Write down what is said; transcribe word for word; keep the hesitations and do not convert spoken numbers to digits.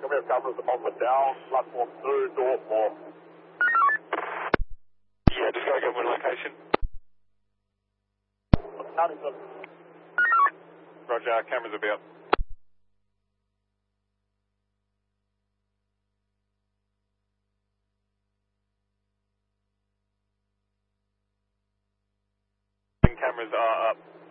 Come here, cameras on the down, platform two, door four. Yeah, just gotta get one location. Paddington. Roger, cameras will be up. Cameras are up.